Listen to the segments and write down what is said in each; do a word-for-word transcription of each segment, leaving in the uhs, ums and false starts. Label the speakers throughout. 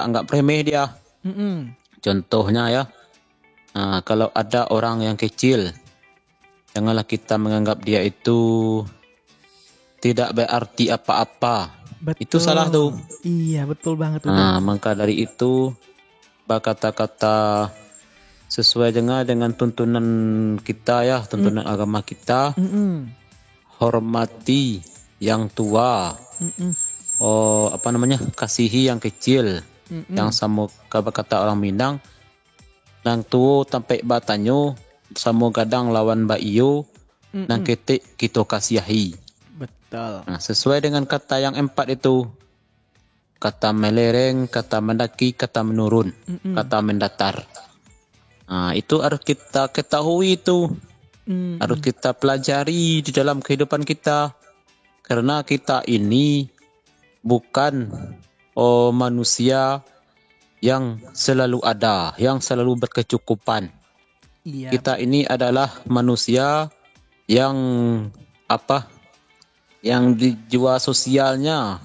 Speaker 1: anggap remeh dia.
Speaker 2: Mm-mm.
Speaker 1: Contohnya ya, nah, kalau ada orang yang kecil, janganlah kita menganggap dia itu tidak berarti apa-apa.
Speaker 2: Betul.
Speaker 1: Itu salah tuh.
Speaker 2: Iya, betul banget udah.
Speaker 1: Nah, maka dari itu berkata-kata sesuai dengan dengan tuntunan kita ya, tuntunan mm. agama kita.
Speaker 2: Mm-mm.
Speaker 1: Hormati yang tua.
Speaker 2: Mm-mm.
Speaker 1: Oh, apa namanya? Kasihi yang kecil.
Speaker 2: Mm-mm.
Speaker 1: Yang sama kata orang Minang, nang tuo tampai batanyo, samo gadang lawan ba iyo,
Speaker 2: Mm-mm.
Speaker 1: nang ketik kita kasihi.
Speaker 2: Betul.
Speaker 1: Nah, sesuai dengan kata yang empat itu. Kata melereng, kata mendaki, kata menurun,
Speaker 2: Mm-mm.
Speaker 1: kata mendatar. Nah, itu harus kita ketahui itu.
Speaker 2: Mm-mm.
Speaker 1: Harus kita pelajari di dalam kehidupan kita. Karena kita ini bukan oh, manusia yang selalu ada, yang selalu berkecukupan.
Speaker 2: Iya.
Speaker 1: Kita ini adalah manusia yang apa? Yang di jiwa sosialnya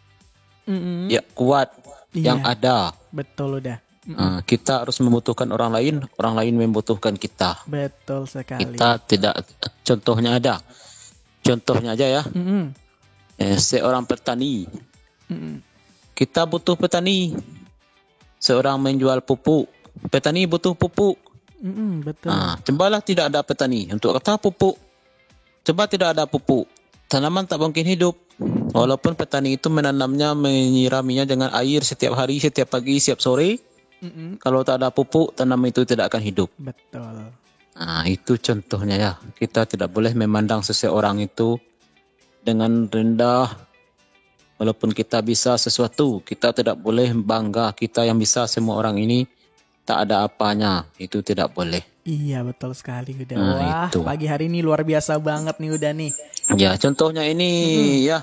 Speaker 2: Mm-mm.
Speaker 1: ya kuat,
Speaker 2: Iya.
Speaker 1: yang ada.
Speaker 2: Betul udah.
Speaker 1: Uh, kita harus membutuhkan orang lain, orang lain membutuhkan kita.
Speaker 2: Betul sekali.
Speaker 1: Kita tidak, contohnya ada. Contohnya aja ya.
Speaker 2: Mm-mm.
Speaker 1: Eh, seorang petani.
Speaker 2: Mm-mm.
Speaker 1: Kita butuh petani. Seorang menjual pupuk. Petani butuh pupuk.
Speaker 2: Mm-mm, betul.
Speaker 1: Ah, cobalah tidak ada petani untuk kata pupuk. Coba tidak ada pupuk, tanaman tak mungkin hidup. Walaupun petani itu menanamnya, menyiraminya dengan air setiap hari, setiap pagi, setiap sore.
Speaker 2: Mm-mm.
Speaker 1: Kalau tak ada pupuk, tanaman itu tidak akan hidup.
Speaker 2: Betul.
Speaker 1: Nah, itu contohnya ya. Kita tidak boleh memandang seseorang itu dengan rendah. Walaupun kita bisa sesuatu, kita tidak boleh bangga kita yang bisa, semua orang ini tak ada apanya. Itu tidak boleh.
Speaker 2: Iya, betul sekali udah.
Speaker 1: Nah,
Speaker 2: Wah,
Speaker 1: itu.
Speaker 2: pagi hari ini luar biasa banget nih udah nih.
Speaker 1: Ya, contohnya ini mm-hmm. ya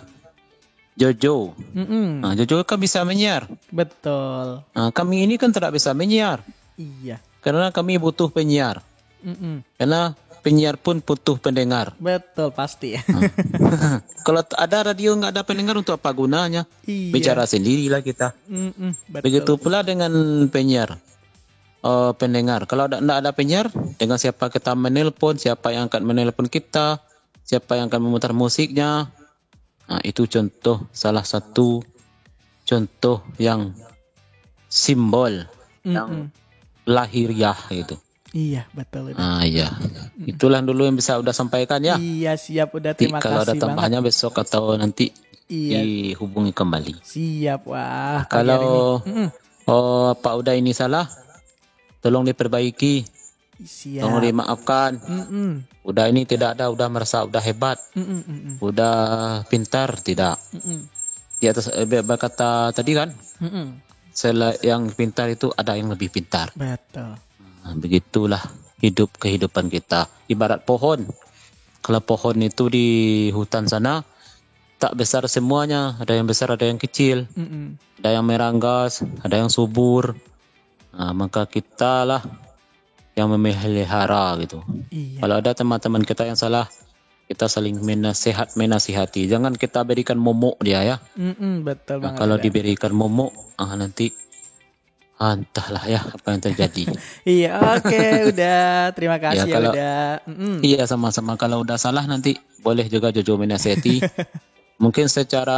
Speaker 1: Jojo.
Speaker 2: Mm-mm.
Speaker 1: Nah, Jojo kan bisa menyiar.
Speaker 2: Betul.
Speaker 1: Nah, kami ini kan tidak bisa menyiar.
Speaker 2: Iya.
Speaker 1: Karena kami butuh penyiar.
Speaker 2: Mm-mm.
Speaker 1: Karena penyiar pun butuh pendengar.
Speaker 2: Betul, pasti.
Speaker 1: Nah. Kalau ada radio nggak ada pendengar, untuk apa gunanya?
Speaker 2: Iya.
Speaker 1: Bicara sendirilah kita.
Speaker 2: Mm-mm. Betul.
Speaker 1: Begitu pula dengan penyiar. Uh, pendengar. Kalau tidak ada penyiar, dengan siapa kita menelpon, siapa yang akan menelpon kita, siapa yang akan memutar musiknya. Nah, itu contoh, salah satu contoh yang simbol, mm-mm. yang lahiriah itu.
Speaker 2: Iya, betul.
Speaker 1: Ah, iya. Itulah dulu yang bisa udah sampaikan ya.
Speaker 2: Iya, siap udah. Terima
Speaker 1: nanti, kalau
Speaker 2: kasih
Speaker 1: ada tambahannya
Speaker 2: banget.
Speaker 1: Besok atau nanti
Speaker 2: iya.
Speaker 1: dihubungi kembali.
Speaker 2: Siap, wah.
Speaker 1: Kalau oh, Pak Uda ini salah, tolong diperbaiki.
Speaker 2: Siap.
Speaker 1: Tolong dimaafkan.
Speaker 2: Mm-mm.
Speaker 1: Udah ini tidak ada, udah merasa udah hebat.
Speaker 2: Mm-mm, mm-mm.
Speaker 1: Udah pintar, tidak.
Speaker 2: Mm-mm.
Speaker 1: Di atas berkata tadi kan,
Speaker 2: Mm-mm.
Speaker 1: sel- yang pintar itu ada yang lebih pintar.
Speaker 2: Betul.
Speaker 1: Nah, begitulah hidup kehidupan kita. Ibarat pohon. Kalau pohon itu di hutan sana tak besar semuanya, ada yang besar, ada yang kecil.
Speaker 2: Mm-mm.
Speaker 1: Ada yang meranggas, ada yang subur. Nah, maka kita lah yang memelihara gitu.
Speaker 2: Iya.
Speaker 1: Kalau ada teman-teman kita yang salah, kita saling menasihat menasihati. Jangan kita berikan momok dia ya.
Speaker 2: Mm-mm, betul
Speaker 1: Nah,
Speaker 2: banget.
Speaker 1: kalau
Speaker 2: udah.
Speaker 1: diberikan momok, ah, nanti ah, entahlah ya apa yang terjadi.
Speaker 2: Iya, oke, okay, udah. Terima kasih ya,
Speaker 1: kalau,
Speaker 2: ya udah. Mm-mm.
Speaker 1: Iya, sama-sama. Kalau udah salah nanti boleh juga Jojo menasihati. Mungkin secara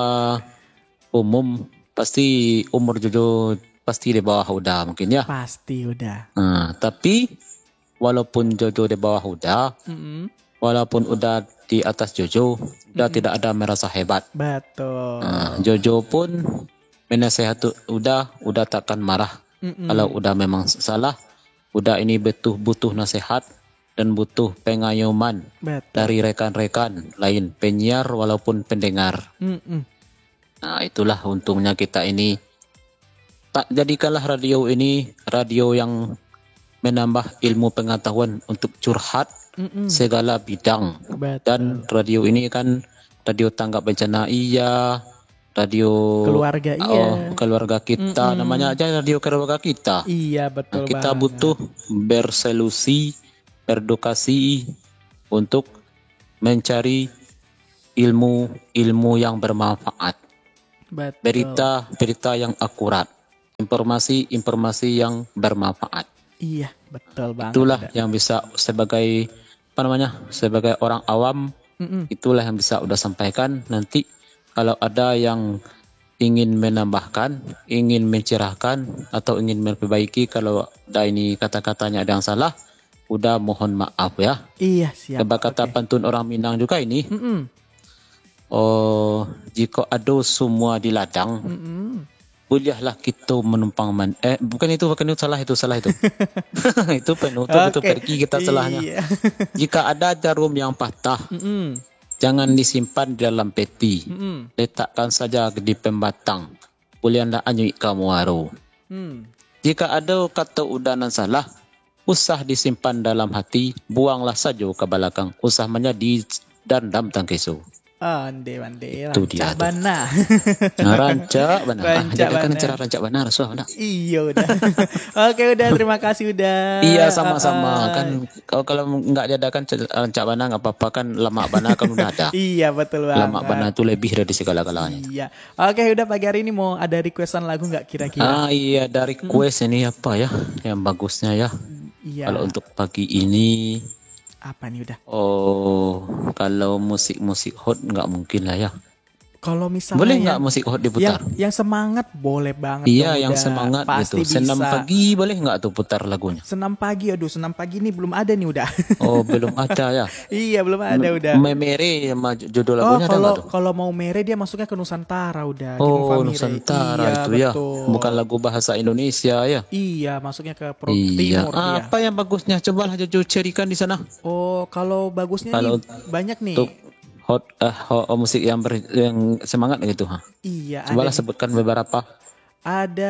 Speaker 1: umum pasti umur Jojo pasti di bawah Uda mungkin ya.
Speaker 2: Pasti udah.
Speaker 1: Nah, tapi walaupun Jojo di bawah Uda,
Speaker 2: Mm-mm.
Speaker 1: walaupun udah di atas Jojo, udah tidak ada merasa hebat.
Speaker 2: Betul.
Speaker 1: Nah, Jojo pun menasehati udah, udah takkan marah.
Speaker 2: Mm-mm.
Speaker 1: Kalau udah memang salah, udah ini butuh butuh nasihat dan butuh pengayuman
Speaker 2: Betul.
Speaker 1: dari rekan-rekan lain, penyiar walaupun pendengar.
Speaker 2: Mm-mm.
Speaker 1: Nah, itulah untungnya kita ini. Tak jadikanlah radio ini radio yang menambah ilmu pengetahuan untuk curhat
Speaker 2: Mm-mm.
Speaker 1: segala bidang.
Speaker 2: Betul.
Speaker 1: Dan radio ini kan radio tanggap bencana iya, radio
Speaker 2: keluarga iya.
Speaker 1: Oh, keluarga kita. Mm-mm. Namanya aja radio keluarga kita.
Speaker 2: Iya, betul.
Speaker 1: Nah, kita
Speaker 2: banget.
Speaker 1: butuh bersolusi, berdukasi untuk mencari ilmu-ilmu yang bermanfaat.
Speaker 2: Betul.
Speaker 1: Berita berita yang akurat. informasi-informasi yang bermanfaat.
Speaker 2: Iya, betul banget.
Speaker 1: Itulah
Speaker 2: Uda.
Speaker 1: yang bisa sebagai apa namanya? Sebagai orang awam,
Speaker 2: Mm-mm.
Speaker 1: itulah yang bisa udah sampaikan. Nanti kalau ada yang ingin menambahkan, ingin mencerahkan atau ingin memperbaiki kalau ada ini kata-katanya ada yang salah, udah mohon maaf ya.
Speaker 2: Iya, siap.
Speaker 1: Sebab kata
Speaker 2: Oke.
Speaker 1: pantun orang Minang juga ini,
Speaker 2: Mm-mm.
Speaker 1: oh jika ada semua di ladang,
Speaker 2: Mm-mm.
Speaker 1: bolehlah kita menumpang man eh bukan itu bukan itu salah itu salah itu itu penutup itu
Speaker 2: Oke.
Speaker 1: pergi kita salahnya.
Speaker 2: Iya.
Speaker 1: Jika ada jarum yang patah,
Speaker 2: Mm-mm.
Speaker 1: jangan disimpan di dalam peti,
Speaker 2: Mm-mm.
Speaker 1: letakkan saja di pembatang, boleh anda anyui kamu waru.
Speaker 2: Mm.
Speaker 1: Jika ada kata udanan salah, usah disimpan dalam hati, buanglah saja ke belakang, usah menjadi dandam tangkisu.
Speaker 2: Ande bande
Speaker 1: Itu dia
Speaker 2: rancak
Speaker 1: tuh.
Speaker 2: bana.
Speaker 1: Nah, rancak benar. Ah,
Speaker 2: Rancak
Speaker 1: jadi kan
Speaker 2: benar.
Speaker 1: cara rancak benar, so benar.
Speaker 2: Iya udah. Oke udah, terima kasih udah.
Speaker 1: Iya sama-sama
Speaker 2: Ah, ah.
Speaker 1: kan kalau kalau nggak diadakan rancak bana nggak apa-apa kan, lemak bana kan udah ada.
Speaker 2: Iya betul banget.
Speaker 1: Lemak bana itu lebih dari segala-galanya.
Speaker 2: Iya. Oke udah, pagi hari ini mau ada requestan lagu nggak kira-kira?
Speaker 1: Ah iya, dari quest ini apa ya yang bagusnya ya?
Speaker 2: Iya.
Speaker 1: Kalau untuk pagi ini,
Speaker 2: Apa nih udah?
Speaker 1: oh kalau musik-musik hot nggak mungkin lah ya.
Speaker 2: Kalau misalnya
Speaker 1: Boleh
Speaker 2: yang,
Speaker 1: nggak musik hot
Speaker 2: yang
Speaker 1: diputar?
Speaker 2: yang semangat boleh banget.
Speaker 1: Iya
Speaker 2: dong,
Speaker 1: yang
Speaker 2: udah.
Speaker 1: semangat
Speaker 2: Pasti
Speaker 1: gitu. Senam
Speaker 2: bisa.
Speaker 1: pagi boleh nggak tuh putar lagunya?
Speaker 2: Senam pagi, aduh senam pagi ini belum ada nih udah.
Speaker 1: Oh belum ada ya.
Speaker 2: Iya belum ada udah.
Speaker 1: Memere sama judul
Speaker 2: Oh
Speaker 1: lagunya ada
Speaker 2: kalau
Speaker 1: nggak tuh?
Speaker 2: kalau mau mere dia masuknya ke Nusantara udah. King
Speaker 1: Oh
Speaker 2: Famire.
Speaker 1: Nusantara
Speaker 2: Iya,
Speaker 1: itu ya,
Speaker 2: betul.
Speaker 1: bukan lagu bahasa Indonesia ya.
Speaker 2: Iya masuknya ke pro
Speaker 1: Iya.
Speaker 2: timur
Speaker 1: Ah,
Speaker 2: dia.
Speaker 1: apa yang bagusnya? Cobalah Jojo cerikan di sana.
Speaker 2: Oh kalau bagusnya
Speaker 1: Kalau
Speaker 2: nih banyak nih.
Speaker 1: Untuk hot, eh, hot oh, musik yang ber, yang semangat gitu, ha.
Speaker 2: Iya
Speaker 1: Cobalah
Speaker 2: ada.
Speaker 1: sebutkan beberapa.
Speaker 2: Ada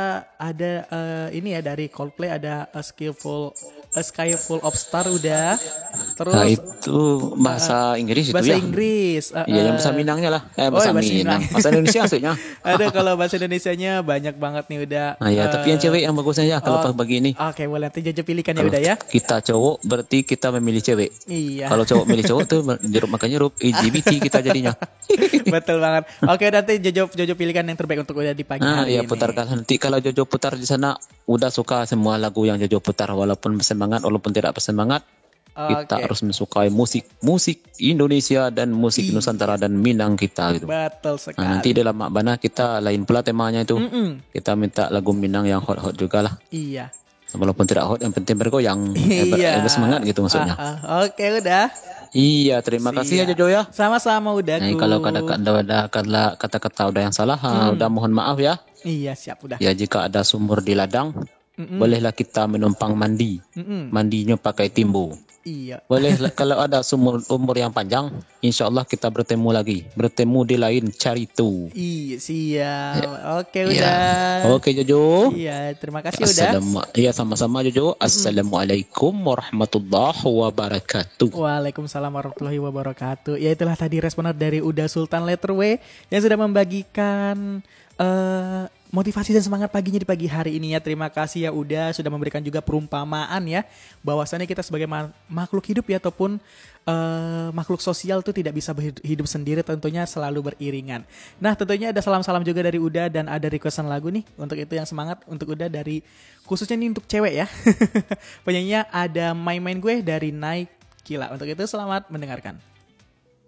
Speaker 2: ada eh, ini ya dari Coldplay, ada A Skillful A Sky Full of Star udah. Terus
Speaker 1: Nah, itu bahasa Inggris itu
Speaker 2: bahasa
Speaker 1: ya.
Speaker 2: Inggris. eh,
Speaker 1: Iya, yang
Speaker 2: eh,
Speaker 1: bahasa Minangnya lah. Eh,
Speaker 2: Oh,
Speaker 1: bahasa
Speaker 2: bahasa
Speaker 1: Minang.
Speaker 2: Minang.
Speaker 1: Bahasa Indonesia maksudnya.
Speaker 2: ada kalau bahasa Indonesianya banyak banget nih udah.
Speaker 1: Nah, ya, tapi yang
Speaker 2: Eh,
Speaker 1: cewek yang bagusnya ya kalau
Speaker 2: oh.
Speaker 1: pas pagi ini.
Speaker 2: Oke, boleh nanti Jojo pilihkan ya
Speaker 1: Kalau
Speaker 2: udah ya.
Speaker 1: kita cowok berarti kita memilih cewek.
Speaker 2: Iya.
Speaker 1: Kalau cowok milih cowok tuh jeruk makan jeruk, L G B T kita jadinya.
Speaker 2: Betul banget. Oke, nanti Jojo Jojo pilihkan yang terbaik untuk udah di pagi
Speaker 1: Ah,
Speaker 2: hari
Speaker 1: ya
Speaker 2: ini.
Speaker 1: putarkan nanti kalau Jojo putar di sana udah suka semua lagu yang Jojo putar walaupun bersemangat walaupun tidak bersemangat. Kita
Speaker 2: Oke.
Speaker 1: harus mensukai musik musik Indonesia dan musik
Speaker 2: Iya.
Speaker 1: Nusantara dan Minang kita gitu.
Speaker 2: Betul sekali.
Speaker 1: Nah, nanti dalam Mak Bana kita lain pula temanya itu.
Speaker 2: Mm-mm.
Speaker 1: Kita minta lagu Minang yang hot-hot juga lah.
Speaker 2: Iya.
Speaker 1: Walaupun tidak hot yang penting bergoyang. Eh, ber-
Speaker 2: Iya.
Speaker 1: eh, bersemangat gitu maksudnya.
Speaker 2: Ah, ah. Oke, udah.
Speaker 1: Iya, terima kasih ya
Speaker 2: Siap.
Speaker 1: Jojo ya.
Speaker 2: Sama-sama udah.
Speaker 1: Nah, kalau kata-kata ada kata- kata-kata udah yang salah, ah, udah mohon maaf ya.
Speaker 2: Iya, siap udah.
Speaker 1: Ya jika ada sumur di ladang,
Speaker 2: Mm-mm.
Speaker 1: bolehlah kita menumpang mandi.
Speaker 2: Mm-mm.
Speaker 1: Mandinya pakai timbu.
Speaker 2: Iya.
Speaker 1: Boleh kalau ada sumur umur yang panjang, insya Allah kita bertemu lagi. Bertemu di lain caritu.
Speaker 2: Iya, siap. Oke,
Speaker 1: Ya.
Speaker 2: udah.
Speaker 1: Oke Jojo.
Speaker 2: Iya, terima kasih udah.
Speaker 1: Assalamu ya sama-sama Jojo. Assalamualaikum warahmatullahi wabarakatuh.
Speaker 2: Waalaikumsalam warahmatullahi wabarakatuh. Ya itulah tadi responden dari Uda Sultan Letter W yang sudah membagikan eh, motivasi dan semangat paginya di pagi hari ini ya. Terima kasih ya Uda sudah memberikan juga perumpamaan ya, bahwasannya kita sebagai ma- makhluk hidup ya ataupun eh, makhluk sosial tuh tidak bisa berhidup hidup sendiri, tentunya selalu beriringan. Nah tentunya ada salam-salam juga dari Uda dan ada requestan lagu nih untuk itu yang semangat untuk Uda dari khususnya nih untuk cewek ya. Penyanyinya ada Main Main Gue dari Naik Gila. Untuk itu selamat mendengarkan.